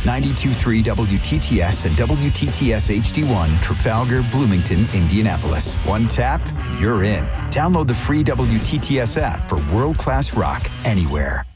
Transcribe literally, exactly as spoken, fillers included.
ninety-two point three W T T S and W T T S H D one, Trafalgar, Bloomington, Indianapolis. One tap, you're in. Download the free W T T S app for world-class rock anywhere.